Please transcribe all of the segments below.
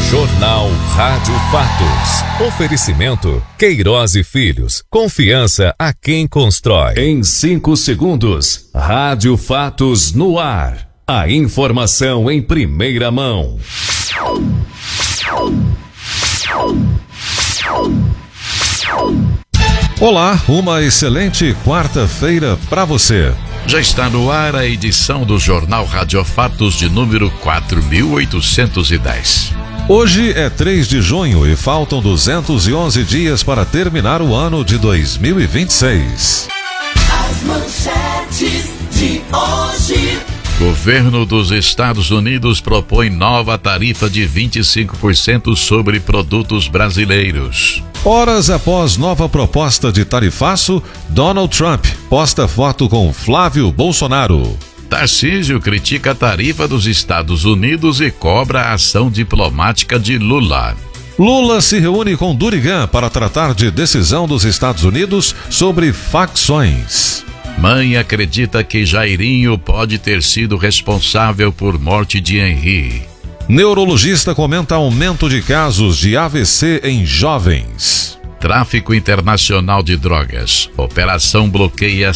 Jornal Rádio Fatos. Oferecimento Queiroz e Filhos. Confiança a quem constrói. Em 5 segundos, Rádio Fatos no ar. A informação em primeira mão. Olá, uma excelente quarta-feira para você. Já está no ar a edição do Jornal Rádio Fatos de número 4810. Hoje é 3 de junho e faltam 211 dias para terminar o ano de 2026. As manchetes de hoje. Governo dos Estados Unidos propõe nova tarifa de 25% sobre produtos brasileiros. Horas após nova proposta de tarifaço, Donald Trump posta foto com Flávio Bolsonaro. Tarcísio critica a tarifa dos Estados Unidos e cobra a ação diplomática de Lula. Lula se reúne com Durigan para tratar de decisão dos Estados Unidos sobre facções. Mãe acredita que Jairinho pode ter sido responsável por morte de Henri. Neurologista comenta aumento de casos de AVC em jovens. Tráfico internacional de drogas. Operação bloqueia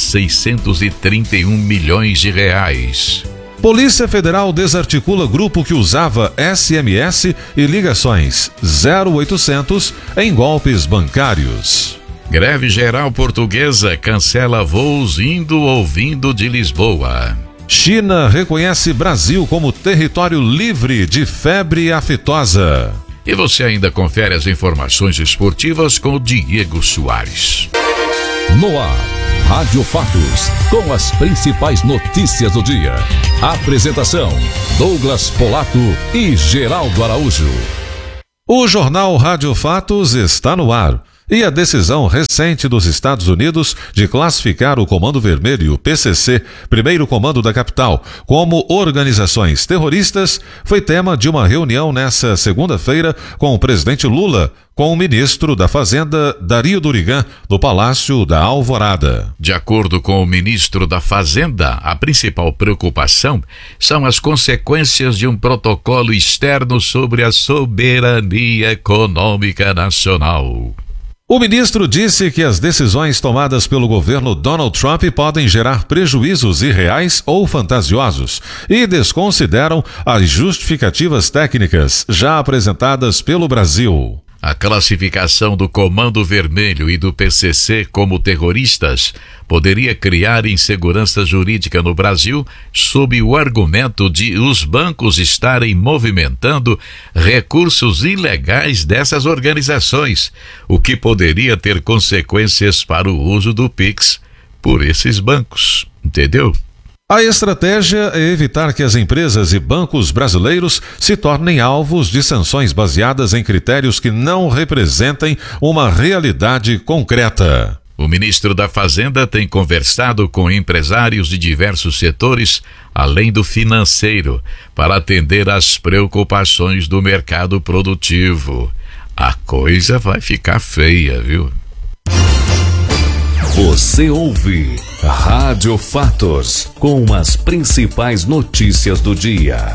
631 milhões de reais. Polícia Federal desarticula grupo que usava SMS e ligações 0800 em golpes bancários. Greve geral portuguesa cancela voos indo ou vindo de Lisboa. China reconhece Brasil como território livre de febre aftosa. E você ainda confere as informações esportivas com o Diego Soares. No ar, Rádio Fatos, com as principais notícias do dia. Apresentação, Douglas Polato e Geraldo Araújo. O Jornal Rádio Fatos está no ar. E a decisão recente dos Estados Unidos de classificar o Comando Vermelho e o PCC, primeiro comando da capital, como organizações terroristas, foi tema de uma reunião nesta segunda-feira com o presidente Lula, com o ministro da Fazenda, Dario Durigan, no Palácio da Alvorada. De acordo com o ministro da Fazenda, a principal preocupação são as consequências de um protocolo externo sobre a soberania econômica nacional. O ministro disse que as decisões tomadas pelo governo Donald Trump podem gerar prejuízos irreais ou fantasiosos e desconsideram as justificativas técnicas já apresentadas pelo Brasil. A classificação do Comando Vermelho e do PCC como terroristas poderia criar insegurança jurídica no Brasil sob o argumento de os bancos estarem movimentando recursos ilegais dessas organizações, o que poderia ter consequências para o uso do Pix por esses bancos, entendeu? A estratégia é evitar que as empresas e bancos brasileiros se tornem alvos de sanções baseadas em critérios que não representem uma realidade concreta. O ministro da Fazenda tem conversado com empresários de diversos setores, além do financeiro, para atender às preocupações do mercado produtivo. A coisa vai ficar feia, viu? Você ouve Rádio Fatos, com as principais notícias do dia.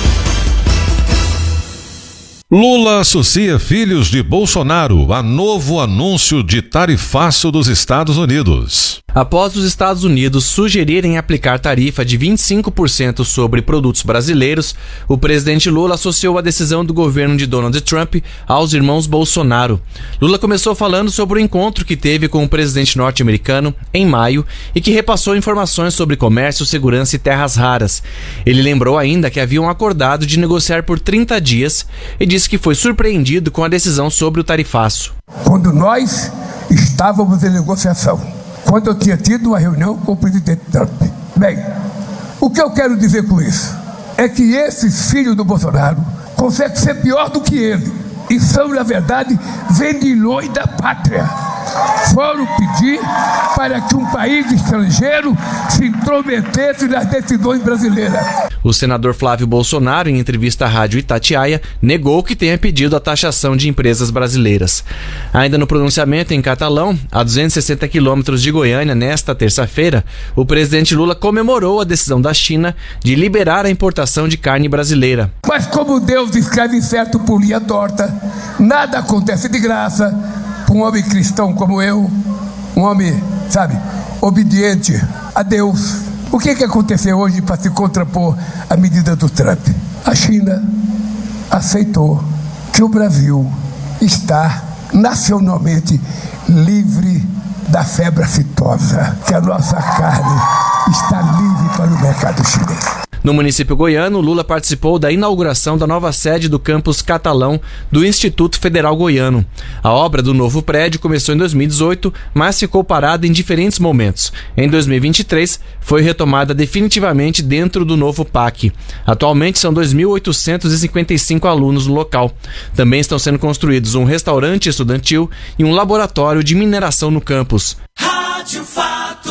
Lula associa filhos de Bolsonaro a novo anúncio de tarifaço dos Estados Unidos. Após os Estados Unidos sugerirem aplicar tarifa de 25% sobre produtos brasileiros, o presidente Lula associou a decisão do governo de Donald Trump aos irmãos Bolsonaro. Lula começou falando sobre o encontro que teve com o presidente norte-americano em maio e que repassou informações sobre comércio, segurança e terras raras. Ele lembrou ainda que haviam acordado de negociar por 30 dias e disse que foi surpreendido com a decisão sobre o tarifaço. Quando nós estávamos em negociação, quando eu tinha tido uma reunião com o presidente Trump. Bem, o que eu quero dizer com isso é que esses filhos do Bolsonaro conseguem ser pior do que ele e são, na verdade, vendilhões da pátria. Foram pedir para que um país estrangeiro se intrometesse nas decisões brasileiras. O senador Flávio Bolsonaro, em entrevista à rádio Itatiaia, negou que tenha pedido a taxação de empresas brasileiras. Ainda no pronunciamento em Catalão, a 260 quilômetros de Goiânia, nesta terça-feira, o presidente Lula comemorou a decisão da China de liberar a importação de carne brasileira. Mas como Deus escreve certo por linha torta, nada acontece de graça para um homem cristão como eu, um homem, obediente a Deus. O que aconteceu hoje para se contrapor à medida do Trump? A China aceitou que o Brasil está nacionalmente livre da febre aftosa, que a nossa carne está livre para o mercado chinês. No município goiano, Lula participou da inauguração da nova sede do campus Catalão do Instituto Federal Goiano. A obra do novo prédio começou em 2018, mas ficou parada em diferentes momentos. Em 2023, foi retomada definitivamente dentro do novo PAC. Atualmente, são 2.855 alunos no local. Também estão sendo construídos um restaurante estudantil e um laboratório de mineração no campus. Rádio Fatos.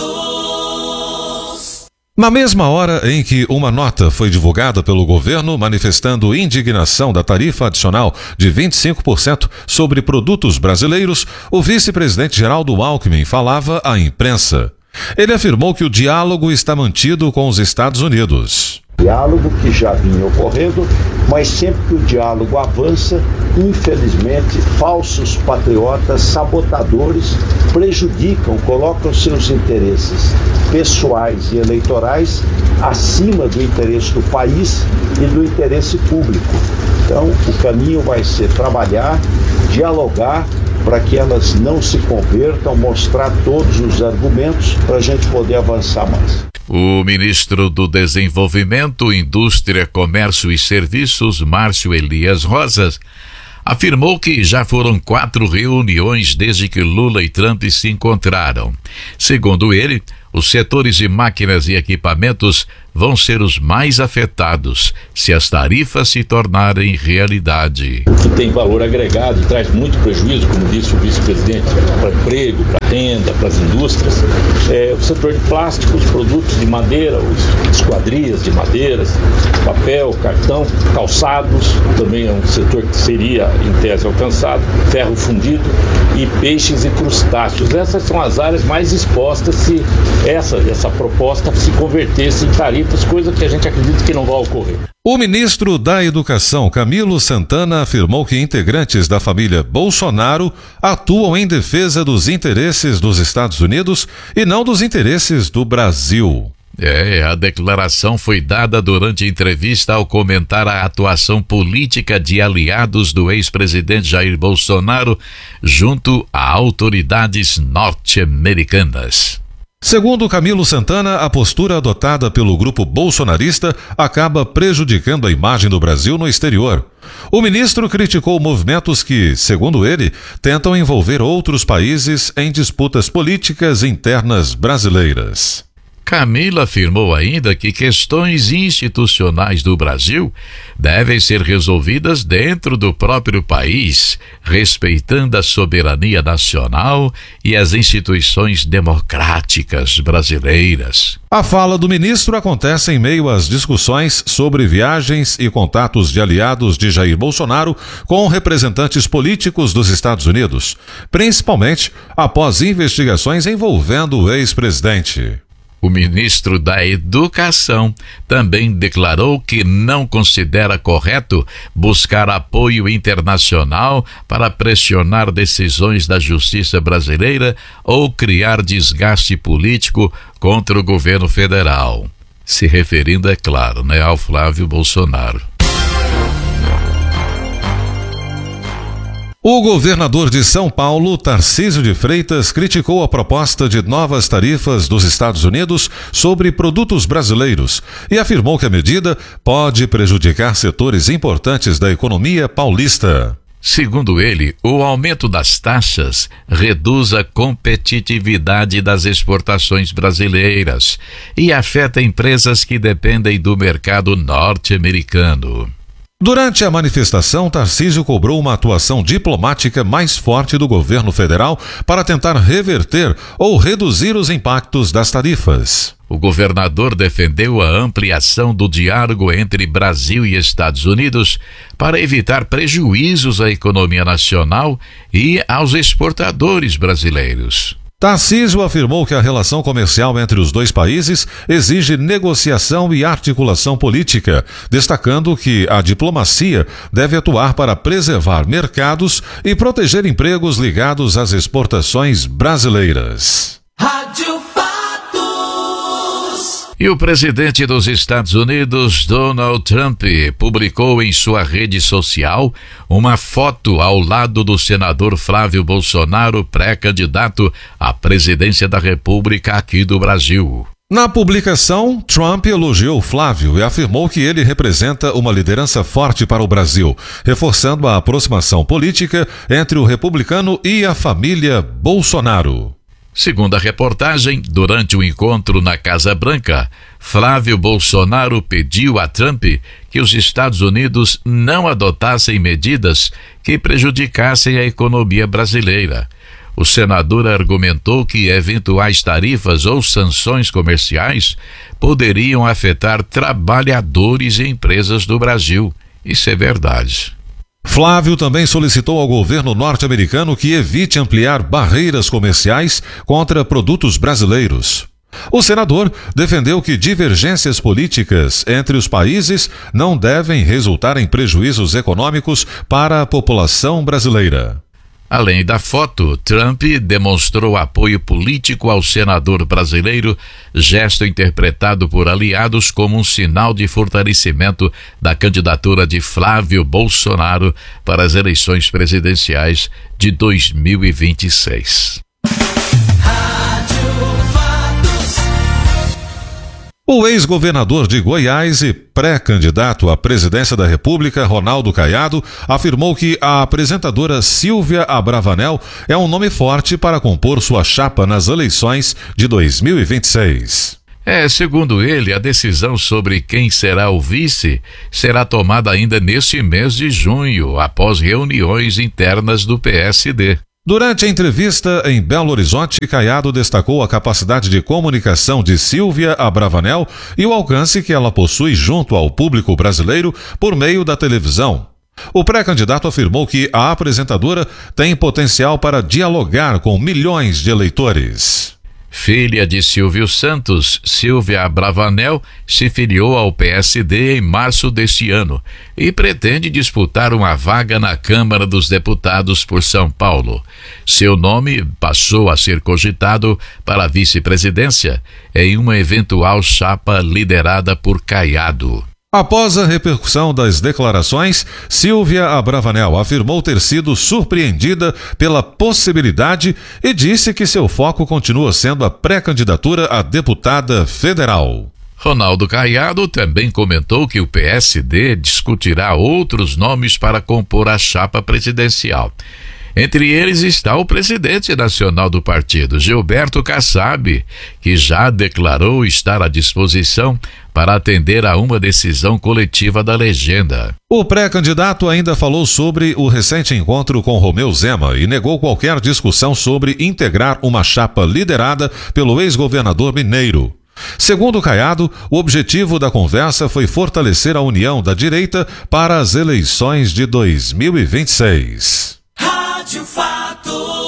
Na mesma hora em que uma nota foi divulgada pelo governo manifestando indignação da tarifa adicional de 25% sobre produtos brasileiros, o vice-presidente Geraldo Alckmin falava à imprensa. Ele afirmou que o diálogo está mantido com os Estados Unidos. Diálogo que já vinha ocorrendo, mas sempre que o diálogo avança, infelizmente, falsos patriotas, sabotadores, prejudicam, colocam seus interesses pessoais e eleitorais acima do interesse do país e do interesse público. Então, o caminho vai ser trabalhar, dialogar, para que elas não se convertam, mostrar todos os argumentos para a gente poder avançar mais. O ministro do Desenvolvimento, Indústria, Comércio e Serviços, Márcio Elias Rosas, afirmou que já foram 4 reuniões desde que Lula e Trump se encontraram. Segundo ele, os setores de máquinas e equipamentos vão ser os mais afetados se as tarifas se tornarem realidade. Que tem valor agregado e traz muito prejuízo, como disse o vice-presidente, para emprego, para renda, para as indústrias. O setor de plásticos, produtos de madeira, as esquadrias de madeiras, papel, cartão, calçados, também é um setor que seria, em tese, alcançado, ferro fundido e peixes e crustáceos. Essas são as áreas mais expostas se essa proposta se convertesse em tarifas, coisa que a gente acredita que não vai ocorrer. O ministro da Educação, Camilo Santana, afirmou que integrantes da família Bolsonaro atuam em defesa dos interesses dos Estados Unidos e não dos interesses do Brasil. A declaração foi dada durante entrevista ao comentar a atuação política de aliados do ex-presidente Jair Bolsonaro junto a autoridades norte-americanas. Segundo Camilo Santana, a postura adotada pelo grupo bolsonarista acaba prejudicando a imagem do Brasil no exterior. O ministro criticou movimentos que, segundo ele, tentam envolver outros países em disputas políticas internas brasileiras. Camilo afirmou ainda que questões institucionais do Brasil devem ser resolvidas dentro do próprio país, respeitando a soberania nacional e as instituições democráticas brasileiras. A fala do ministro acontece em meio às discussões sobre viagens e contatos de aliados de Jair Bolsonaro com representantes políticos dos Estados Unidos, principalmente após investigações envolvendo o ex-presidente. O ministro da Educação também declarou que não considera correto buscar apoio internacional para pressionar decisões da justiça brasileira ou criar desgaste político contra o governo federal. Se referindo, é claro, ao Flávio Bolsonaro. O governador de São Paulo, Tarcísio de Freitas, criticou a proposta de novas tarifas dos Estados Unidos sobre produtos brasileiros e afirmou que a medida pode prejudicar setores importantes da economia paulista. Segundo ele, o aumento das taxas reduz a competitividade das exportações brasileiras e afeta empresas que dependem do mercado norte-americano. Durante a manifestação, Tarcísio cobrou uma atuação diplomática mais forte do governo federal para tentar reverter ou reduzir os impactos das tarifas. O governador defendeu a ampliação do diálogo entre Brasil e Estados Unidos para evitar prejuízos à economia nacional e aos exportadores brasileiros. Tarcísio afirmou que a relação comercial entre os dois países exige negociação e articulação política, destacando que a diplomacia deve atuar para preservar mercados e proteger empregos ligados às exportações brasileiras. Rádio Fatos. E o presidente dos Estados Unidos, Donald Trump, publicou em sua rede social uma foto ao lado do senador Flávio Bolsonaro, pré-candidato à presidência da República aqui do Brasil. Na publicação, Trump elogiou Flávio e afirmou que ele representa uma liderança forte para o Brasil, reforçando a aproximação política entre o republicano e a família Bolsonaro. Segundo a reportagem, durante o encontro na Casa Branca, Flávio Bolsonaro pediu a Trump que os Estados Unidos não adotassem medidas que prejudicassem a economia brasileira. O senador argumentou que eventuais tarifas ou sanções comerciais poderiam afetar trabalhadores e empresas do Brasil. Isso é verdade. Flávio também solicitou ao governo norte-americano que evite ampliar barreiras comerciais contra produtos brasileiros. O senador defendeu que divergências políticas entre os países não devem resultar em prejuízos econômicos para a população brasileira. Além da foto, Trump demonstrou apoio político ao senador brasileiro, gesto interpretado por aliados como um sinal de fortalecimento da candidatura de Flávio Bolsonaro para as eleições presidenciais de 2026. O ex-governador de Goiás e pré-candidato à presidência da República, Ronaldo Caiado, afirmou que a apresentadora Silvia Abravanel é um nome forte para compor sua chapa nas eleições de 2026. Segundo ele, a decisão sobre quem será o vice será tomada ainda neste mês de junho, após reuniões internas do PSD. Durante a entrevista em Belo Horizonte, Caiado destacou a capacidade de comunicação de Silvia Abravanel e o alcance que ela possui junto ao público brasileiro por meio da televisão. O pré-candidato afirmou que a apresentadora tem potencial para dialogar com milhões de eleitores. Filha de Silvio Santos, Silvia Abravanel se filiou ao PSD em março deste ano e pretende disputar uma vaga na Câmara dos Deputados por São Paulo. Seu nome passou a ser cogitado para a vice-presidência em uma eventual chapa liderada por Caiado. Após a repercussão das declarações, Silvia Abravanel afirmou ter sido surpreendida pela possibilidade e disse que seu foco continua sendo a pré-candidatura a deputada federal. Ronaldo Caiado também comentou que o PSD discutirá outros nomes para compor a chapa presidencial. Entre eles está o presidente nacional do partido, Gilberto Kassab, que já declarou estar à disposição para atender a uma decisão coletiva da legenda. O pré-candidato ainda falou sobre o recente encontro com Romeu Zema e negou qualquer discussão sobre integrar uma chapa liderada pelo ex-governador mineiro. Segundo Caiado, o objetivo da conversa foi fortalecer a união da direita para as eleições de 2026. Rádio Fatos.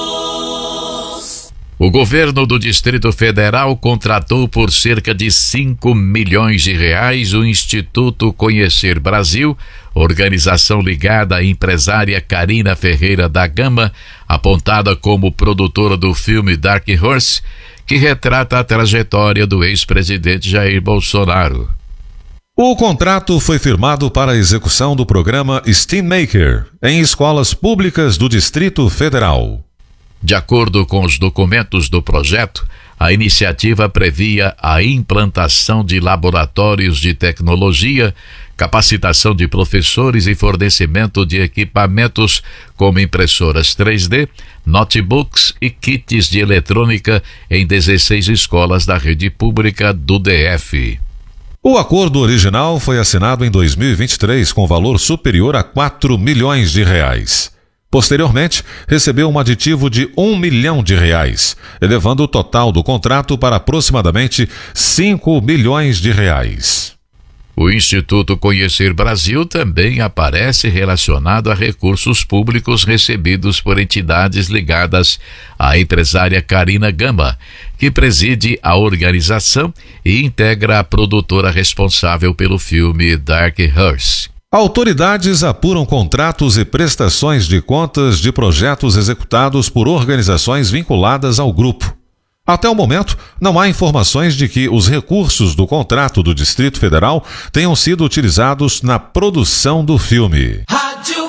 O governo do Distrito Federal contratou por cerca de 5 milhões de reais o Instituto Conhecer Brasil, organização ligada à empresária Carina Ferreira da Gama, apontada como produtora do filme Dark Horse, que retrata a trajetória do ex-presidente Jair Bolsonaro. O contrato foi firmado para a execução do programa STEAMmaker em escolas públicas do Distrito Federal. De acordo com os documentos do projeto, a iniciativa previa a implantação de laboratórios de tecnologia, capacitação de professores e fornecimento de equipamentos como impressoras 3D, notebooks e kits de eletrônica em 16 escolas da rede pública do DF. O acordo original foi assinado em 2023 com valor superior a R$4 milhões. Posteriormente, recebeu um aditivo de R$1 milhão, elevando o total do contrato para aproximadamente R$5 milhões. O Instituto Conhecer Brasil também aparece relacionado a recursos públicos recebidos por entidades ligadas à empresária Karina Gama, que preside a organização e integra a produtora responsável pelo filme Dark Horse. Autoridades apuram contratos e prestações de contas de projetos executados por organizações vinculadas ao grupo. Até o momento, não há informações de que os recursos do contrato do Distrito Federal tenham sido utilizados na produção do filme. Rádio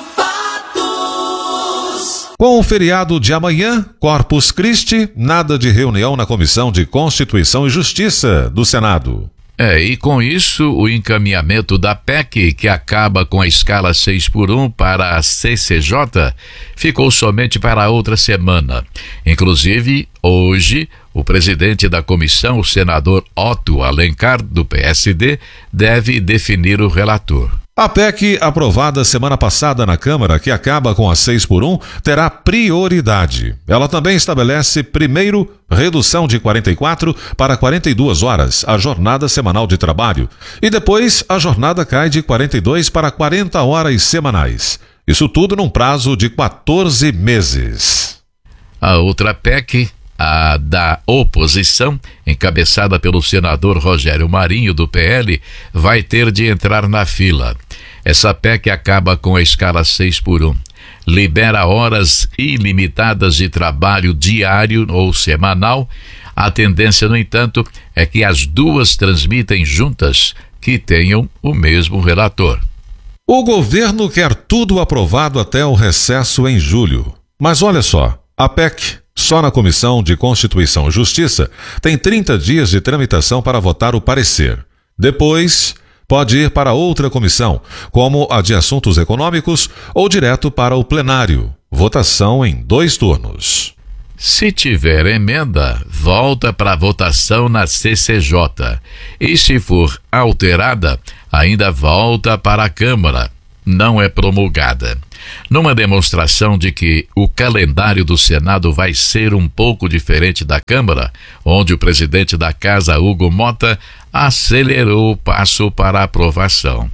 Fatos. Com o feriado de amanhã, Corpus Christi, nada de reunião na Comissão de Constituição e Justiça do Senado. E com isso, o encaminhamento da PEC, que acaba com a escala 6x1 para a CCJ, ficou somente para a outra semana. Inclusive, hoje, o presidente da comissão, o senador Otto Alencar, do PSD, deve definir o relator. A PEC, aprovada semana passada na Câmara, que acaba com a 6x1, terá prioridade. Ela também estabelece, primeiro, redução de 44 para 42 horas a jornada semanal de trabalho. E depois, a jornada cai de 42 para 40 horas semanais. Isso tudo num prazo de 14 meses. A outra PEC, a da oposição, encabeçada pelo senador Rogério Marinho, do PL, vai ter de entrar na fila. Essa PEC acaba com a escala 6x1. Libera horas ilimitadas de trabalho diário ou semanal. A tendência, no entanto, é que as duas transmitem juntas, que tenham o mesmo relator. O governo quer tudo aprovado até o recesso em julho. Mas olha só, a PEC, só na Comissão de Constituição e Justiça, tem 30 dias de tramitação para votar o parecer. Depois, pode ir para outra comissão, como a de Assuntos Econômicos, ou direto para o plenário. Votação em 2 turnos. Se tiver emenda, volta para votação na CCJ. E se for alterada, ainda volta para a Câmara. Não é promulgada. Numa demonstração de que o calendário do Senado vai ser um pouco diferente da Câmara, onde o presidente da Casa, Hugo Mota, acelerou o passo para a aprovação.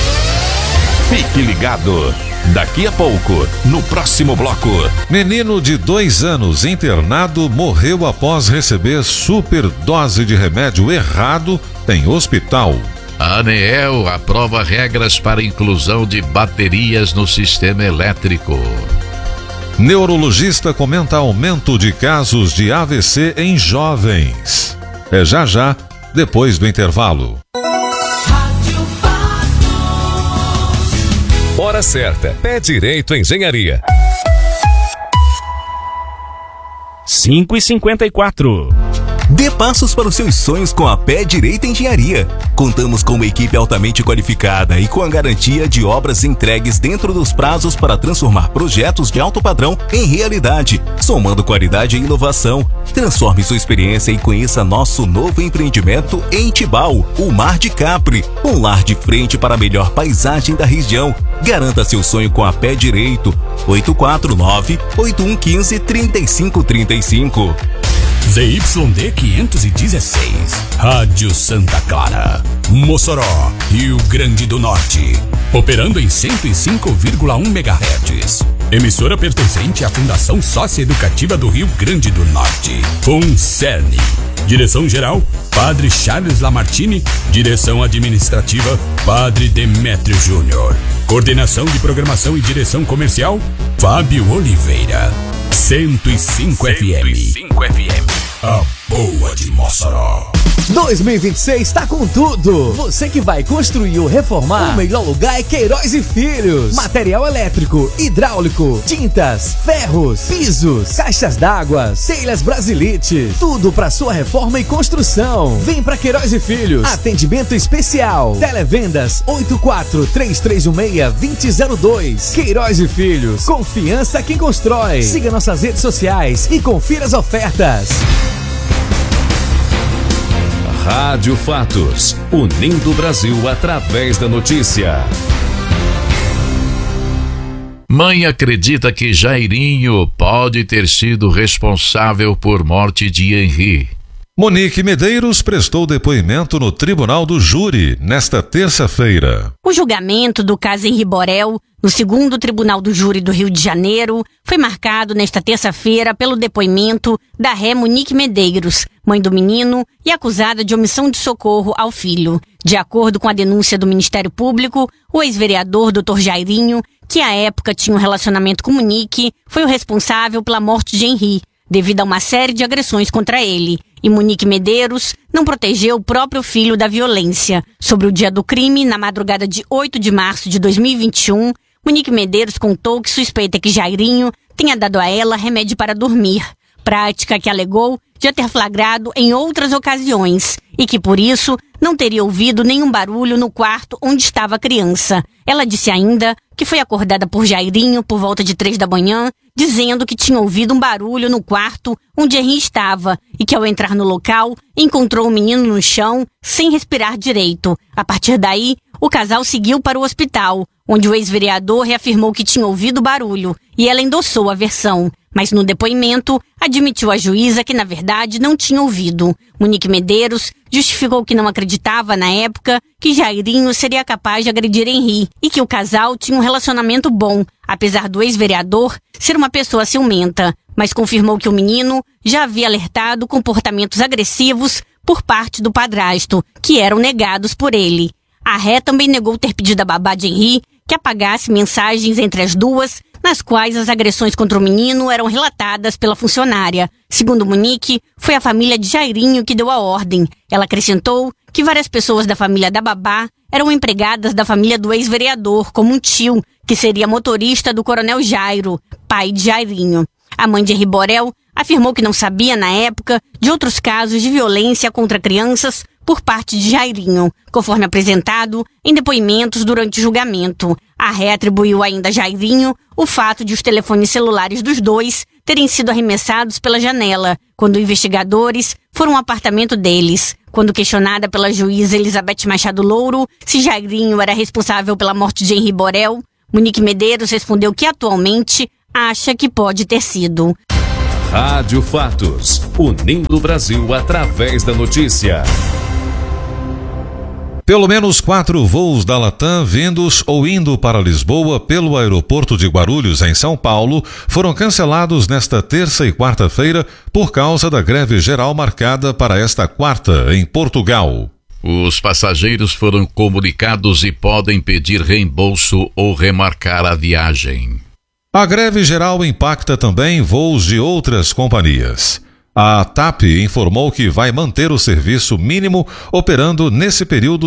Fique ligado. Daqui a pouco, no próximo bloco. Menino de 2 anos internado morreu após receber superdose de remédio errado em hospital. A ANEEL aprova regras para inclusão de baterias no sistema elétrico. Neurologista comenta aumento de casos de AVC em jovens. É já, depois do intervalo. Hora certa. Pé Direito Engenharia. 5h54. Dê passos para os seus sonhos com a Pé Direito Engenharia. Contamos com uma equipe altamente qualificada e com a garantia de obras entregues dentro dos prazos para transformar projetos de alto padrão em realidade, somando qualidade e inovação. Transforme sua experiência e conheça nosso novo empreendimento em Tibau, o Mar de Capri, um lar de frente para a melhor paisagem da região. Garanta seu sonho com a Pé Direito. 849-8115-3535. ZYD 516, Rádio Santa Clara, Mossoró, Rio Grande do Norte, operando em 105,1 MHz. Emissora pertencente à Fundação Socioeducativa do Rio Grande do Norte. Concerne. Direção-geral, Padre Charles Lamartine. Direção administrativa, Padre Demétrio Júnior. Coordenação de programação e direção comercial, Fábio Oliveira. 105 FM. A boa de Mossoró. 2026 tá com tudo. Você que vai construir ou reformar, o melhor lugar é Queiroz e Filhos. Material elétrico, hidráulico, tintas, ferros, pisos, caixas d'água, telhas Brasilite, tudo para sua reforma e construção. Vem pra Queiroz e Filhos. Atendimento especial. Televendas 84-3316-2002. Queiroz e Filhos. Confiança quem constrói. Siga nossas redes sociais e confira as ofertas. Rádio Fatos, unindo o Brasil através da notícia. Mãe acredita que Jairinho pode ter sido responsável por morte de Henri. Monique Medeiros prestou depoimento no Tribunal do Júri nesta terça-feira. O julgamento do caso Henri Borel, no 2º Tribunal do Júri do Rio de Janeiro, foi marcado nesta terça-feira pelo depoimento da ré Monique Medeiros, mãe do menino e acusada de omissão de socorro ao filho. De acordo com a denúncia do Ministério Público, o ex-vereador Dr. Jairinho, que à época tinha um relacionamento com Monique, foi o responsável pela morte de Henri, devido a uma série de agressões contra ele. E Monique Medeiros não protegeu o próprio filho da violência. Sobre o dia do crime, na madrugada de 8 de março de 2021, Monique Medeiros contou que suspeita que Jairinho tenha dado a ela remédio para dormir, prática que alegou já ter flagrado em outras ocasiões e que, por isso, não teria ouvido nenhum barulho no quarto onde estava a criança. Ela disse ainda que foi acordada por Jairinho por volta de 3 da manhã, dizendo que tinha ouvido um barulho no quarto onde Henri estava e que, ao entrar no local, encontrou o menino no chão sem respirar direito. A partir daí, o casal seguiu para o hospital, onde o ex-vereador reafirmou que tinha ouvido o barulho e ela endossou a versão. Mas no depoimento, admitiu à juíza que, na verdade, não tinha ouvido. Monique Medeiros justificou que não acreditava, na época, que Jairinho seria capaz de agredir Henri e que o casal tinha um relacionamento bom, apesar do ex-vereador ser uma pessoa ciumenta, mas confirmou que o menino já havia alertado comportamentos agressivos por parte do padrasto, que eram negados por ele. A ré também negou ter pedido à babá de Henri que apagasse mensagens entre as duas, nas quais as agressões contra o menino eram relatadas pela funcionária. Segundo Monique, foi a família de Jairinho que deu a ordem. Ela acrescentou que várias pessoas da família da babá eram empregadas da família do ex-vereador, como um tio, que seria motorista do coronel Jairo, pai de Jairinho. A mãe de Henri Borel afirmou que não sabia, na época, de outros casos de violência contra crianças por parte de Jairinho, conforme apresentado em depoimentos durante o julgamento. A ré atribuiu ainda a Jairinho o fato de os telefones celulares dos dois terem sido arremessados pela janela, quando investigadores foram ao apartamento deles. Quando questionada pela juíza Elizabeth Machado Louro se Jairinho era responsável pela morte de Henri Borel, Monique Medeiros respondeu que atualmente acha que pode ter sido. Rádio Fatos, unindo o Brasil através da notícia. Pelo menos 4 voos da Latam vindos ou indo para Lisboa pelo aeroporto de Guarulhos, em São Paulo, foram cancelados nesta terça e quarta-feira por causa da greve geral marcada para esta quarta, em Portugal. Os passageiros foram comunicados e podem pedir reembolso ou remarcar a viagem. A greve geral impacta também voos de outras companhias. A TAP informou que vai manter o serviço mínimo operando nesse período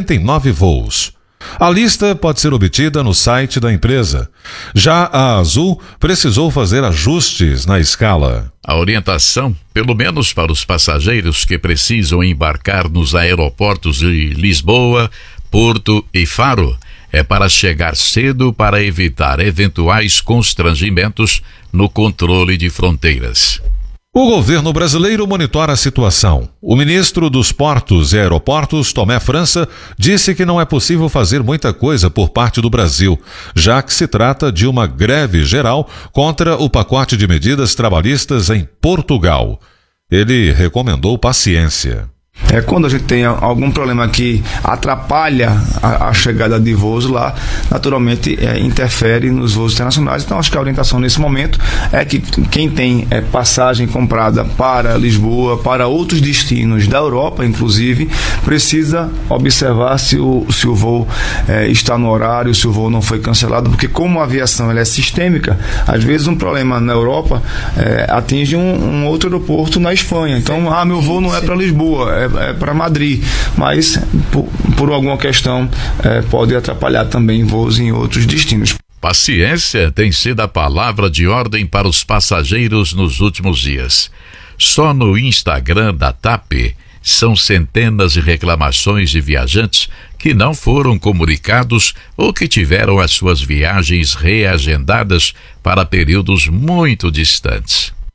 79 voos. A lista pode ser obtida no site da empresa. Já a Azul precisou fazer ajustes na escala. A orientação, pelo menos para os passageiros que precisam embarcar nos aeroportos de Lisboa, Porto e Faro, é para chegar cedo para evitar eventuais constrangimentos no controle de fronteiras. O governo brasileiro monitora a situação. O ministro dos Portos e Aeroportos, Tomé França, disse que não é possível fazer muita coisa por parte do Brasil, já que se trata de uma greve geral contra o pacote de medidas trabalhistas em Portugal. Ele recomendou paciência. Quando a gente tem algum problema que atrapalha a chegada de voos lá, naturalmente interfere nos voos internacionais. Então acho que a orientação nesse momento é que quem tem passagem comprada para Lisboa, para outros destinos da Europa inclusive, precisa observar se o voo está no horário, se o voo não foi cancelado, porque como a aviação ela é sistêmica, às vezes um problema na Europa atinge um outro aeroporto na Espanha. Então, meu voo não é para Lisboa, é para Madrid, mas por alguma questão pode atrapalhar também voos em outros destinos. Paciência tem sido a palavra de ordem para os passageiros nos últimos dias. Só no Instagram da TAP são centenas de reclamações de viajantes que não foram comunicados ou que tiveram as suas viagens reagendadas para períodos muito distantes.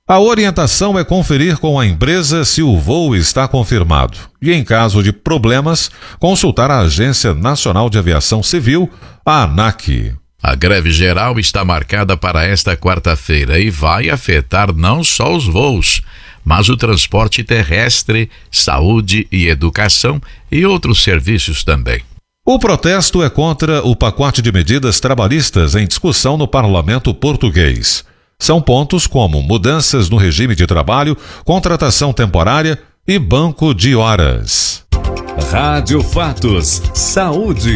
A orientação é conferir com a empresa se o voo está confirmado e, em caso de problemas, consultar a Agência Nacional de Aviação Civil, a ANAC. A greve geral está marcada para esta quarta-feira e vai afetar não só os voos, mas o transporte terrestre, saúde e educação e outros serviços também. O protesto é contra o pacote de medidas trabalhistas em discussão no parlamento português. São pontos como mudanças no regime de trabalho, contratação temporária e banco de horas. Rádio Fatos, saúde.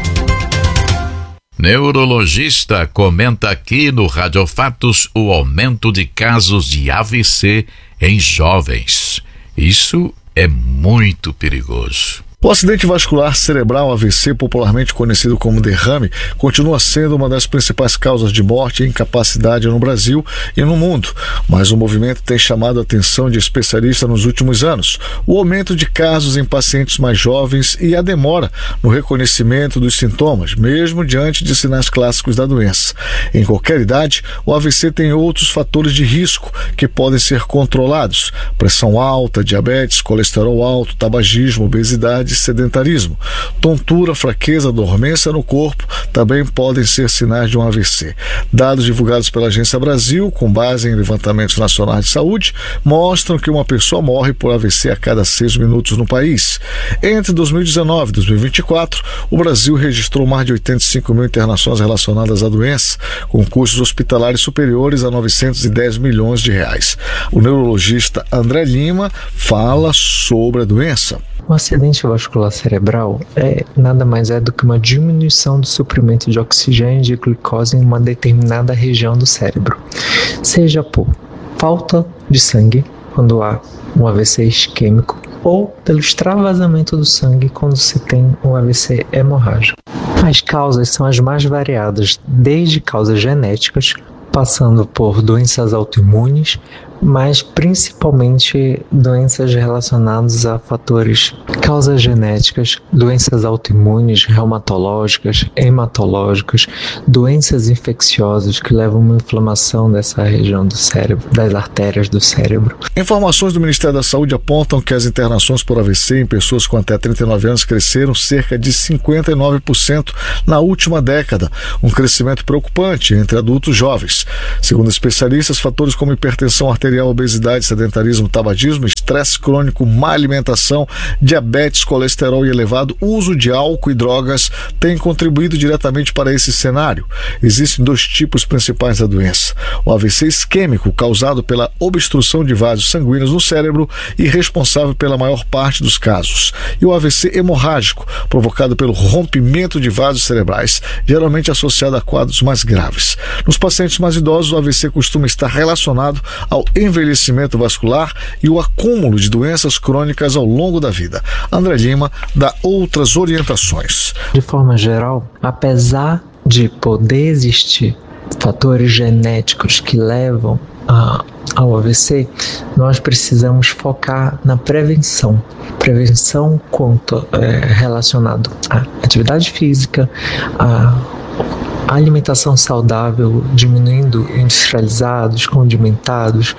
Neurologista comenta aqui no Rádio Fatos o aumento de casos de AVC em jovens. Isso é muito perigoso. O acidente vascular cerebral, AVC, popularmente conhecido como derrame, continua sendo uma das principais causas de morte e incapacidade no Brasil e no mundo, mas o movimento tem chamado a atenção de especialistas nos últimos anos. O aumento de casos em pacientes mais jovens e a demora no reconhecimento dos sintomas, mesmo diante de sinais clássicos da doença. Em qualquer idade, o AVC tem outros fatores de risco que podem ser controlados: pressão alta, diabetes, colesterol alto, tabagismo, obesidade, sedentarismo. Tontura, fraqueza, dormência no corpo também podem ser sinais de um AVC. Dados divulgados pela Agência Brasil, com base em levantamentos nacionais de saúde, mostram que uma pessoa morre por AVC a cada 6 minutos no país. Entre 2019 e 2024, o Brasil registrou mais de 85 mil internações relacionadas à doença, com custos hospitalares superiores a 910 milhões de reais. O neurologista André Lima fala sobre a doença. O acidente vascular cerebral nada mais é do que uma diminuição do suprimento de oxigênio e de glicose em uma determinada região do cérebro, seja por falta de sangue, quando há um AVC isquêmico, ou pelo extravasamento do sangue quando se tem um AVC hemorrágico. As causas são as mais variadas, desde causas genéticas, passando por doenças autoimunes, mas principalmente doenças relacionadas a fatores, causas genéticas, doenças autoimunes, reumatológicas, hematológicas, doenças infecciosas que levam a uma inflamação dessa região do cérebro, das artérias do cérebro. Informações do Ministério da Saúde apontam que as internações por AVC em pessoas com até 39 anos cresceram cerca de 59% na última década, um crescimento preocupante entre adultos jovens. Segundo especialistas, fatores como hipertensão arterial, obesidade, sedentarismo, tabagismo, estresse crônico, má alimentação, diabetes, colesterol e elevado uso de álcool e drogas têm contribuído diretamente para esse cenário. Existem 2 tipos principais da doença: o AVC isquêmico, causado pela obstrução de vasos sanguíneos no cérebro e responsável pela maior parte dos casos, e o AVC hemorrágico, provocado pelo rompimento de vasos cerebrais, geralmente associado a quadros mais graves. Nos pacientes mais idosos, o AVC costuma estar relacionado ao envelhecimento vascular e o acúmulo de doenças crônicas ao longo da vida. André Lima dá outras orientações. De forma geral, apesar de poder existir fatores genéticos que levam ao AVC, nós precisamos focar na prevenção. Prevenção relacionado à atividade física, a alimentação saudável, diminuindo industrializados, condimentados,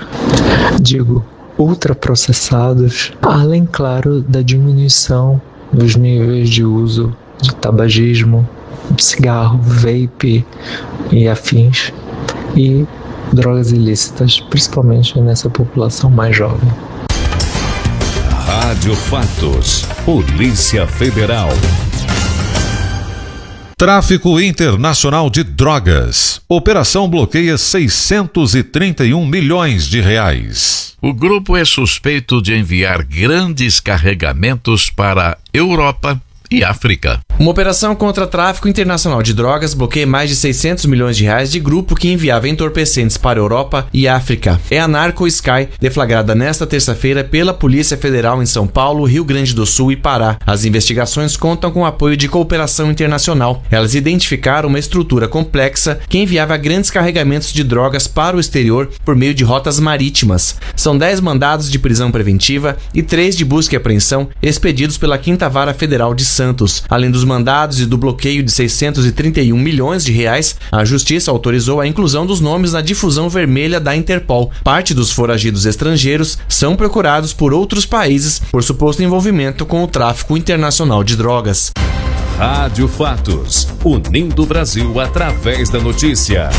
ultraprocessados, além, claro, da diminuição dos níveis de uso de tabagismo, cigarro, vape e afins, e drogas ilícitas, principalmente nessa população mais jovem. Rádio Fatos, Polícia Federal. Tráfico internacional de drogas. Operação bloqueia 631 milhões de reais. O grupo é suspeito de enviar grandes carregamentos para Europa e África. Uma operação contra tráfico internacional de drogas bloqueia mais de 600 milhões de reais de grupo que enviava entorpecentes para a Europa e África. É a Narco Sky, deflagrada nesta terça-feira pela Polícia Federal em São Paulo, Rio Grande do Sul e Pará. As investigações contam com o apoio de cooperação internacional. Elas identificaram uma estrutura complexa que enviava grandes carregamentos de drogas para o exterior por meio de rotas marítimas. São 10 mandados de prisão preventiva e 3 de busca e apreensão expedidos pela 5ª Vara Federal de Santos. Além dos mandados e do bloqueio de 631 milhões de reais, a Justiça autorizou a inclusão dos nomes na difusão vermelha da Interpol. Parte dos foragidos estrangeiros são procurados por outros países por suposto envolvimento com o tráfico internacional de drogas. Rádio Fatos, unindo o Brasil através da notícia.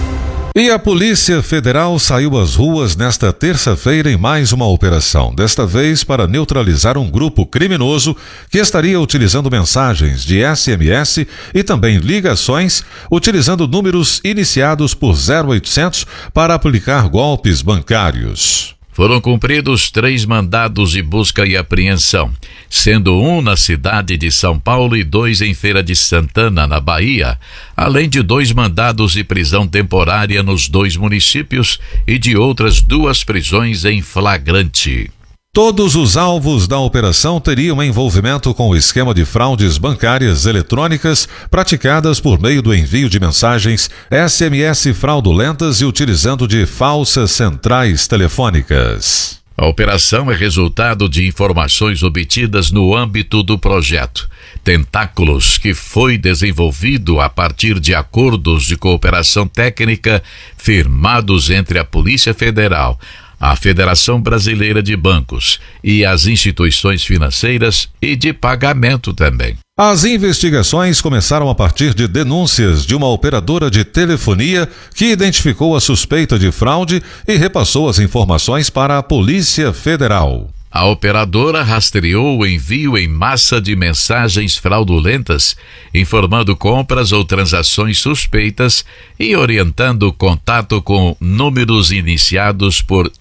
E a Polícia Federal saiu às ruas nesta terça-feira em mais uma operação, desta vez para neutralizar um grupo criminoso que estaria utilizando mensagens de SMS e também ligações, utilizando números iniciados por 0800 para aplicar golpes bancários. Foram cumpridos 3 mandados de busca e apreensão, sendo um na cidade de São Paulo e 2 em Feira de Santana, na Bahia, além de 2 mandados de prisão temporária nos 2 municípios e de outras 2 prisões em flagrante. Todos os alvos da operação teriam envolvimento com o esquema de fraudes bancárias eletrônicas praticadas por meio do envio de mensagens SMS fraudulentas e utilizando de falsas centrais telefônicas. A operação é resultado de informações obtidas no âmbito do projeto Tentáculos, que foi desenvolvido a partir de acordos de cooperação técnica firmados entre a Polícia Federal, a Federação Brasileira de Bancos e as instituições financeiras e de pagamento também. As investigações começaram a partir de denúncias de uma operadora de telefonia que identificou a suspeita de fraude e repassou as informações para a Polícia Federal. A operadora rastreou o envio em massa de mensagens fraudulentas, informando compras ou transações suspeitas e orientando o contato com números iniciados por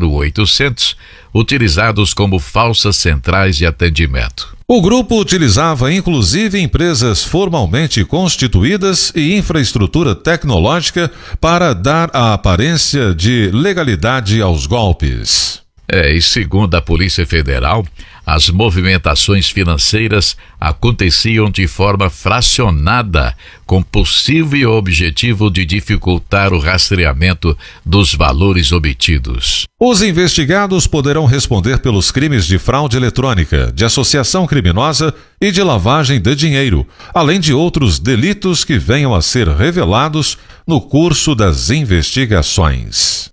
0800, utilizados como falsas centrais de atendimento. O grupo utilizava inclusive empresas formalmente constituídas e infraestrutura tecnológica para dar a aparência de legalidade aos golpes. E segundo a Polícia Federal, as movimentações financeiras aconteciam de forma fracionada, com possível objetivo de dificultar o rastreamento dos valores obtidos. Os investigados poderão responder pelos crimes de fraude eletrônica, de associação criminosa e de lavagem de dinheiro, além de outros delitos que venham a ser revelados no curso das investigações.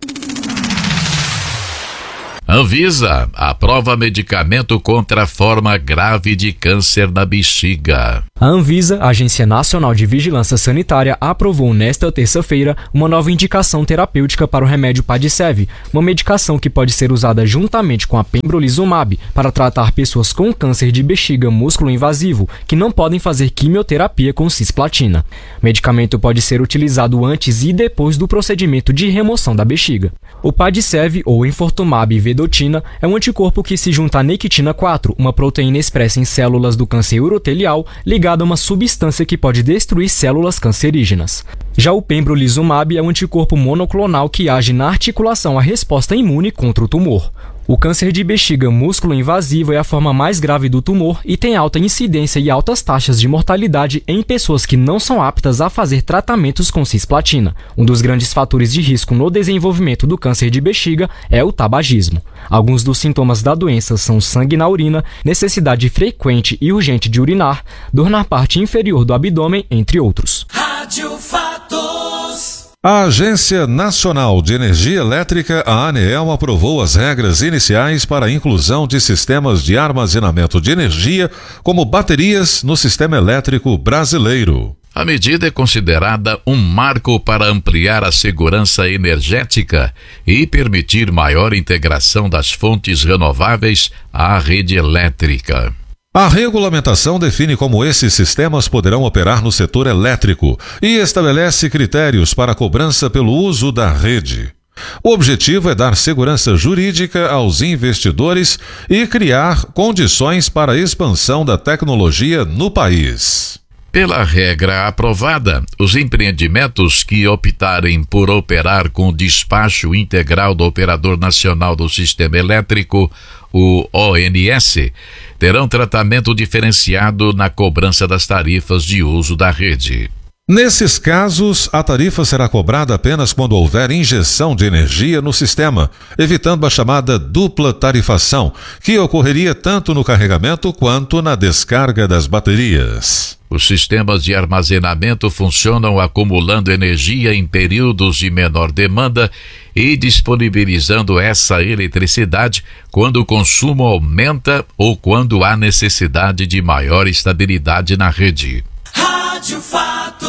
Anvisa aprova medicamento contra a forma grave de câncer na bexiga. A Anvisa, Agência Nacional de Vigilância Sanitária, aprovou nesta terça-feira uma nova indicação terapêutica para o remédio Padcev, uma medicação que pode ser usada juntamente com a pembrolizumab para tratar pessoas com câncer de bexiga músculo invasivo que não podem fazer quimioterapia com cisplatina. O medicamento pode ser utilizado antes e depois do procedimento de remoção da bexiga. O Padcev, ou enfortumab vedotina, é um anticorpo que se junta à nectina 4, uma proteína expressa em células do câncer urotelial, ligada a uma substância que pode destruir células cancerígenas. Já o pembrolizumab é um anticorpo monoclonal que age na articulação à resposta imune contra o tumor. O câncer de bexiga músculo invasivo é a forma mais grave do tumor e tem alta incidência e altas taxas de mortalidade em pessoas que não são aptas a fazer tratamentos com cisplatina. Um dos grandes fatores de risco no desenvolvimento do câncer de bexiga é o tabagismo. Alguns dos sintomas da doença são sangue na urina, necessidade frequente e urgente de urinar, dor na parte inferior do abdômen, entre outros. Rádio Fatos. A Agência Nacional de Energia Elétrica, a ANEEL, aprovou as regras iniciais para a inclusão de sistemas de armazenamento de energia como baterias no sistema elétrico brasileiro. A medida é considerada um marco para ampliar a segurança energética e permitir maior integração das fontes renováveis à rede elétrica. A regulamentação define como esses sistemas poderão operar no setor elétrico e estabelece critérios para a cobrança pelo uso da rede. O objetivo é dar segurança jurídica aos investidores e criar condições para a expansão da tecnologia no país. Pela regra aprovada, os empreendimentos que optarem por operar com despacho integral do Operador Nacional do Sistema Elétrico, o ONS, terão tratamento diferenciado na cobrança das tarifas de uso da rede. Nesses casos, a tarifa será cobrada apenas quando houver injeção de energia no sistema, evitando a chamada dupla tarifação, que ocorreria tanto no carregamento quanto na descarga das baterias. Os sistemas de armazenamento funcionam acumulando energia em períodos de menor demanda e disponibilizando essa eletricidade quando o consumo aumenta ou quando há necessidade de maior estabilidade na rede. Rádio Fatos.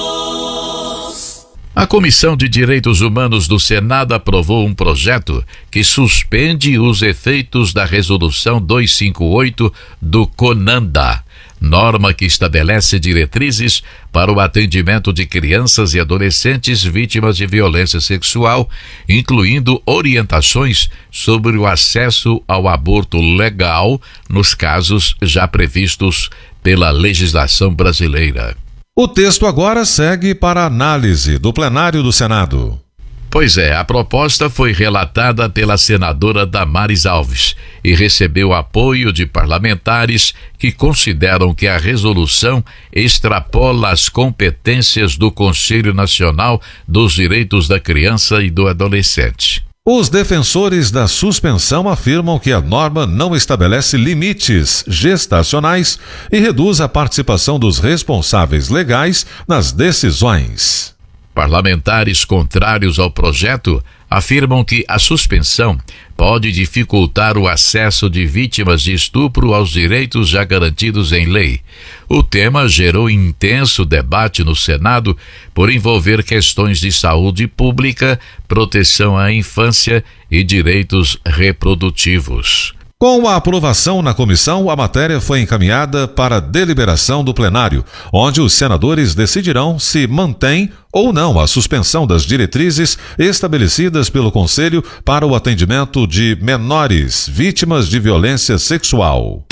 A Comissão de Direitos Humanos do Senado aprovou um projeto que suspende os efeitos da Resolução 258 do CONANDA, norma que estabelece diretrizes para o atendimento de crianças e adolescentes vítimas de violência sexual, incluindo orientações sobre o acesso ao aborto legal nos casos já previstos pela legislação brasileira. O texto agora segue para análise do plenário do Senado. Pois é, a proposta foi relatada pela senadora Damares Alves e recebeu apoio de parlamentares que consideram que a resolução extrapola as competências do Conselho Nacional dos Direitos da Criança e do Adolescente. Os defensores da suspensão afirmam que a norma não estabelece limites gestacionais e reduz a participação dos responsáveis legais nas decisões. Parlamentares contrários ao projeto afirmam que a suspensão pode dificultar o acesso de vítimas de estupro aos direitos já garantidos em lei. O tema gerou intenso debate no Senado por envolver questões de saúde pública, proteção à infância e direitos reprodutivos. Com a aprovação na comissão, a matéria foi encaminhada para deliberação do plenário, onde os senadores decidirão se mantém ou não a suspensão das diretrizes estabelecidas pelo Conselho para o atendimento de menores vítimas de violência sexual.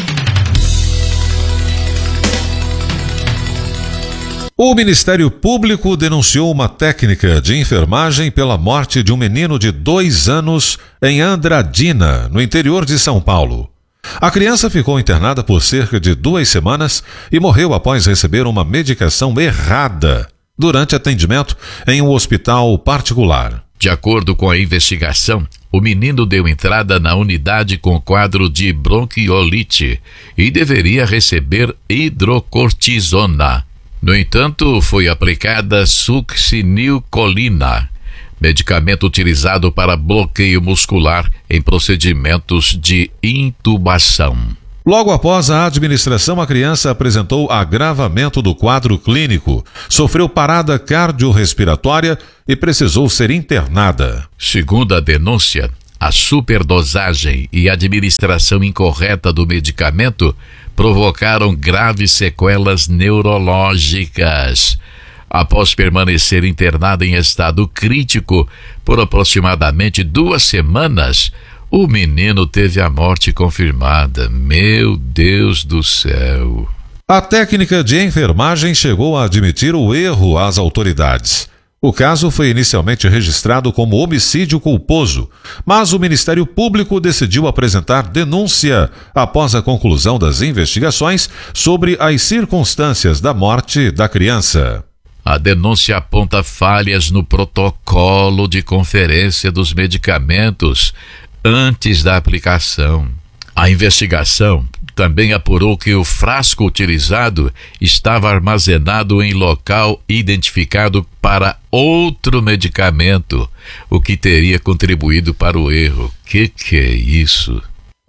O Ministério Público denunciou uma técnica de enfermagem pela morte de um menino de 2 anos em Andradina, no interior de São Paulo. A criança ficou internada por cerca de 2 semanas e morreu após receber uma medicação errada durante atendimento em um hospital particular. De acordo com a investigação, o menino deu entrada na unidade com quadro de bronquiolite e deveria receber hidrocortisona. No entanto, foi aplicada succinilcolina, medicamento utilizado para bloqueio muscular em procedimentos de intubação. Logo após a administração, a criança apresentou agravamento do quadro clínico, sofreu parada cardiorrespiratória e precisou ser internada. Segundo a denúncia, a superdosagem e administração incorreta do medicamento provocaram graves sequelas neurológicas. Após permanecer internada em estado crítico por aproximadamente 2 semanas, o menino teve a morte confirmada. Meu Deus do céu! A técnica de enfermagem chegou a admitir o erro às autoridades. O caso foi inicialmente registrado como homicídio culposo, mas o Ministério Público decidiu apresentar denúncia após a conclusão das investigações sobre as circunstâncias da morte da criança. A denúncia aponta falhas no protocolo de conferência dos medicamentos antes da aplicação. A investigação também apurou que o frasco utilizado estava armazenado em local identificado para outro medicamento, o que teria contribuído para o erro. Que é isso?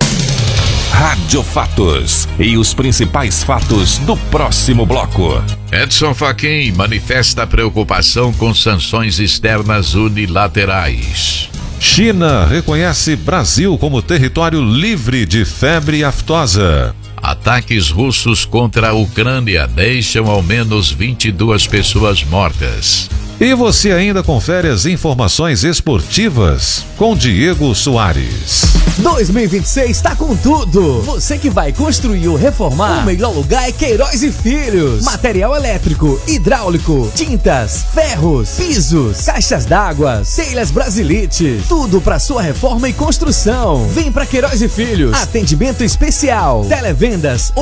Rádio Fatos e os principais fatos do próximo bloco. Edson Fachin manifesta preocupação com sanções externas unilaterais. China reconhece Brasil como território livre de febre aftosa. Ataques russos contra a Ucrânia deixam ao menos 22 pessoas mortas. E você ainda confere as informações esportivas com Diego Soares. 2026 está com tudo. Você que vai construir ou reformar, o melhor lugar é Queiroz e Filhos. Material elétrico, hidráulico, tintas, ferros, pisos, caixas d'água, telhas Brasilite. Tudo para sua reforma e construção. Vem para Queiroz e Filhos. Atendimento especial. Televendas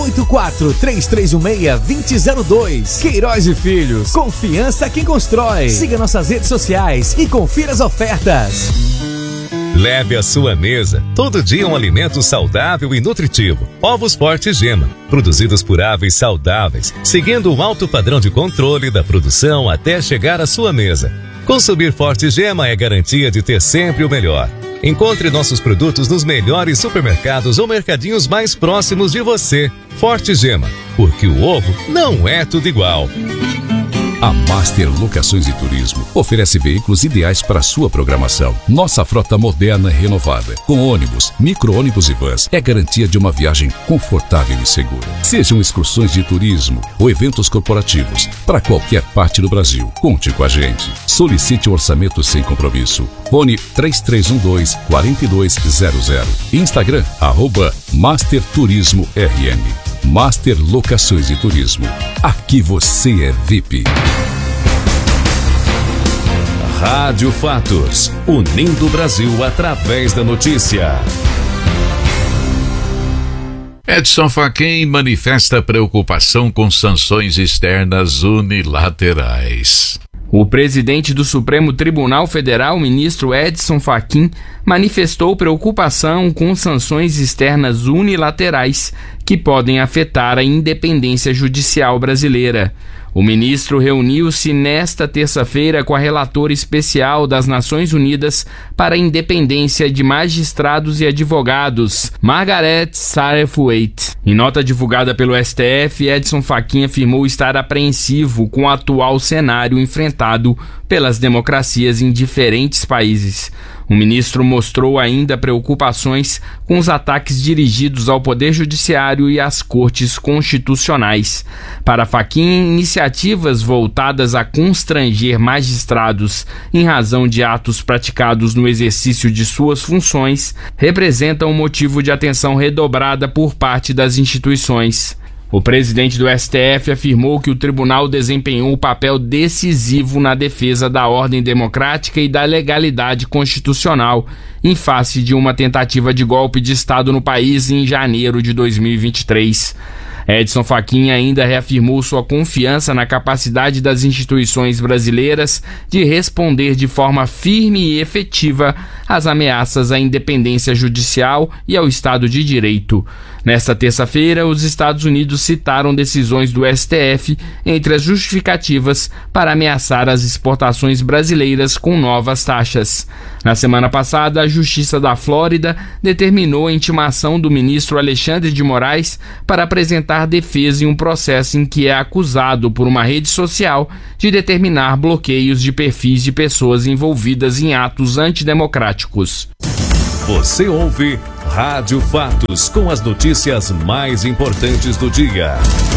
84-3316-2002. Queiroz e Filhos. Confiança quem constrói. Siga nossas redes sociais e confira as ofertas. Leve à sua mesa todo dia um alimento saudável e nutritivo. Ovos Forte Gema, produzidos por aves saudáveis, seguindo um alto padrão de controle da produção até chegar à sua mesa. Consumir Forte Gema é garantia de ter sempre o melhor. Encontre nossos produtos nos melhores supermercados ou mercadinhos mais próximos de você. Forte Gema, porque o ovo não é tudo igual. A Master Locações e Turismo oferece veículos ideais para sua programação. Nossa frota moderna e renovada, com ônibus, micro-ônibus e vans, é garantia de uma viagem confortável e segura. Sejam excursões de turismo ou eventos corporativos para qualquer parte do Brasil. Conte com a gente. Solicite um orçamento sem compromisso. Fone 3312-4200. Instagram, @Master Turismo RN. Master Locações e Turismo. Aqui você é VIP. Rádio Fatos, unindo o Brasil através da notícia. Edson Fachin manifesta preocupação com sanções externas unilaterais. O presidente do Supremo Tribunal Federal, ministro Edson Fachin, manifestou preocupação com sanções externas unilaterais que podem afetar a independência judicial brasileira. O ministro reuniu-se nesta terça-feira com a relatora especial das Nações Unidas para a Independência de Magistrados e Advogados, Margaret Satterthwaite. Em nota divulgada pelo STF, Edson Fachin afirmou estar apreensivo com o atual cenário enfrentado pelas democracias em diferentes países. O ministro mostrou ainda preocupações com os ataques dirigidos ao Poder Judiciário e às Cortes Constitucionais. Para Fachin, iniciativas voltadas a constranger magistrados em razão de atos praticados no exercício de suas funções representam um motivo de atenção redobrada por parte das instituições. O presidente do STF afirmou que o tribunal desempenhou um papel decisivo na defesa da ordem democrática e da legalidade constitucional em face de uma tentativa de golpe de Estado no país em janeiro de 2023. Edson Fachin ainda reafirmou sua confiança na capacidade das instituições brasileiras de responder de forma firme e efetiva às ameaças à independência judicial e ao Estado de Direito. Nesta terça-feira, os Estados Unidos citaram decisões do STF entre as justificativas para ameaçar as exportações brasileiras com novas taxas. Na semana passada, a Justiça da Flórida determinou a intimação do ministro Alexandre de Moraes para apresentar defesa em um processo em que é acusado por uma rede social de determinar bloqueios de perfis de pessoas envolvidas em atos antidemocráticos. Você ouve Rádio Fatos com as notícias mais importantes do dia.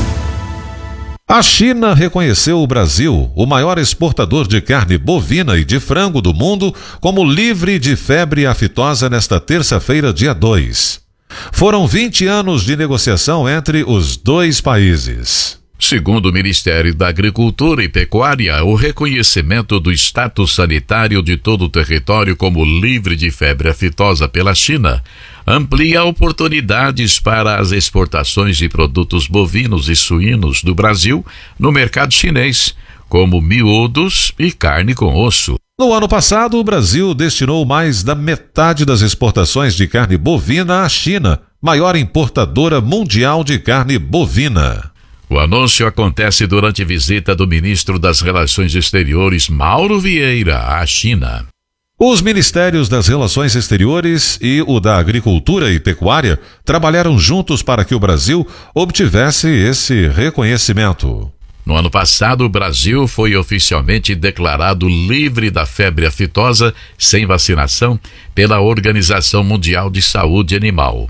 A China reconheceu o Brasil, o maior exportador de carne bovina e de frango do mundo, como livre de febre aftosa nesta terça-feira, dia 2. Foram 20 anos de negociação entre os dois países. Segundo o Ministério da Agricultura e Pecuária, o reconhecimento do status sanitário de todo o território como livre de febre aftosa pela China amplia oportunidades para as exportações de produtos bovinos e suínos do Brasil no mercado chinês, como miúdos e carne com osso. No ano passado, o Brasil destinou mais da metade das exportações de carne bovina à China, maior importadora mundial de carne bovina. O anúncio acontece durante visita do ministro das Relações Exteriores, Mauro Vieira, à China. Os Ministérios das Relações Exteriores e o da Agricultura e Pecuária trabalharam juntos para que o Brasil obtivesse esse reconhecimento. No ano passado, o Brasil foi oficialmente declarado livre da febre aftosa sem vacinação pela Organização Mundial de Saúde Animal.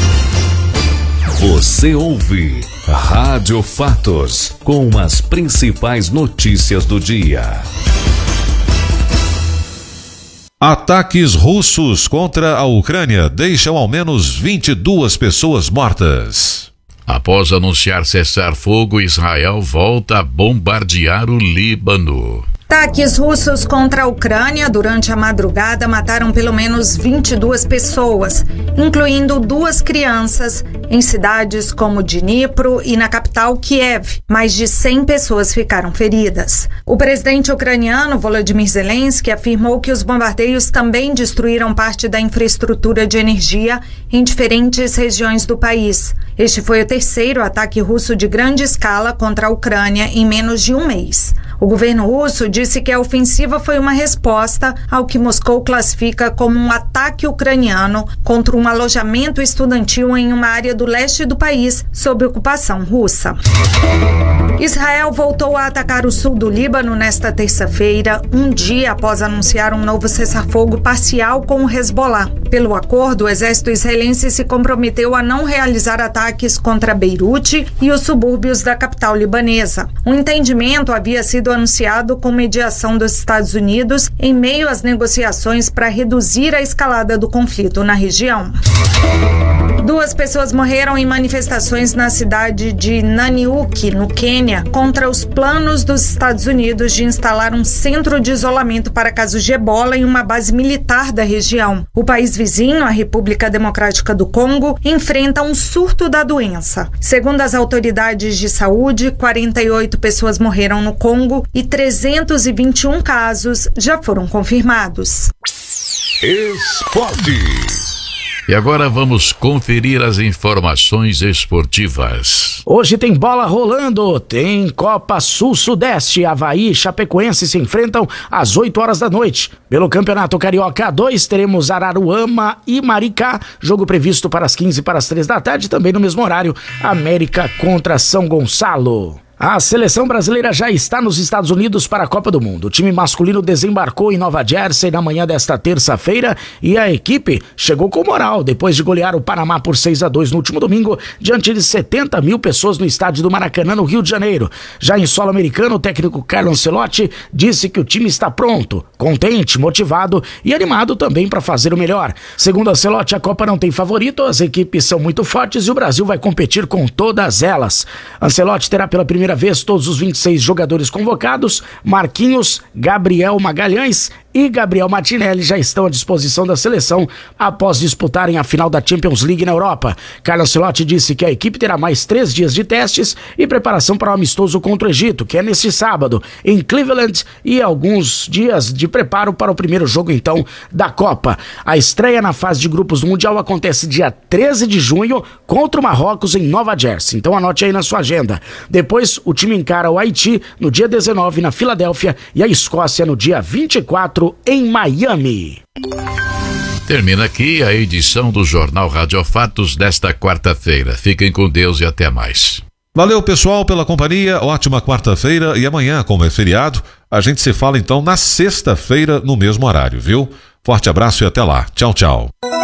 Você ouve Rádio Fatos com as principais notícias do dia. Ataques russos contra a Ucrânia deixam ao menos 22 pessoas mortas. Após anunciar cessar fogo, Israel volta a bombardear o Líbano. Ataques russos contra a Ucrânia durante a madrugada mataram pelo menos 22 pessoas, incluindo 2 crianças, em cidades como Dnipro e na capital Kiev. Mais de 100 pessoas ficaram feridas. O presidente ucraniano Volodymyr Zelensky afirmou que os bombardeios também destruíram parte da infraestrutura de energia em diferentes regiões do país. Este foi o terceiro ataque russo de grande escala contra a Ucrânia em menos de um mês. O governo russo disse que a ofensiva foi uma resposta ao que Moscou classifica como um ataque ucraniano contra um alojamento estudantil em uma área do leste do país sob ocupação russa. Israel voltou a atacar o sul do Líbano nesta terça-feira, um dia após anunciar um novo cessar-fogo parcial com o Hezbollah. Pelo acordo, o exército israelense se comprometeu a não realizar ataques contra Beirute e os subúrbios da capital libanesa. O entendimento havia sido anunciado com mediação dos Estados Unidos em meio às negociações para reduzir a escalada do conflito na região. 2 pessoas morreram em manifestações na cidade de Nanyuki, no Quênia, contra os planos dos Estados Unidos de instalar um centro de isolamento para casos de ebola em uma base militar da região. O país vizinho, a República Democrática do Congo, enfrenta um surto da doença. Segundo as autoridades de saúde, 48 pessoas morreram no Congo e 321 casos já foram confirmados. Esporte. E agora vamos conferir as informações esportivas. Hoje tem bola rolando, tem Copa Sul-Sudeste, Avaí e Chapecoense se enfrentam às 8 horas da noite. Pelo Campeonato Carioca A2 teremos Araruama e Maricá, jogo previsto para as 15 para as 3 da tarde, também no mesmo horário, América contra São Gonçalo. A seleção brasileira já está nos Estados Unidos para a Copa do Mundo. O time masculino desembarcou em Nova Jersey na manhã desta terça-feira e a equipe chegou com moral depois de golear o Panamá por 6-2 no último domingo, diante de 70 mil pessoas no estádio do Maracanã, no Rio de Janeiro. Já em solo americano, o técnico Carlo Ancelotti disse que o time está pronto, contente, motivado e animado também para fazer o melhor. Segundo Ancelotti, a Copa não tem favorito, as equipes são muito fortes e o Brasil vai competir com todas elas. Ancelotti terá pela primeira vez todos os 26 jogadores convocados. Marquinhos, Gabriel Magalhães e Gabriel Martinelli já estão à disposição da seleção após disputarem a final da Champions League na Europa. Carlo Ancelotti disse que a equipe terá mais 3 dias de testes e preparação para o amistoso contra o Egito, que é neste sábado, em Cleveland, e alguns dias de preparo para o primeiro jogo, então, da Copa. A estreia na fase de grupos do Mundial acontece dia 13 de junho contra o Marrocos em Nova Jersey. Então anote aí na sua agenda. Depois, o time encara o Haiti no dia 19 na Filadélfia e a Escócia no dia 24 em Miami. Termina aqui a edição do Jornal Rádio Fatos desta quarta-feira. Fiquem com Deus e até mais. Valeu, pessoal, pela companhia. Ótima quarta-feira e amanhã, como é feriado, a gente se fala então na sexta-feira no mesmo horário, viu? Forte abraço e até lá. Tchau, tchau.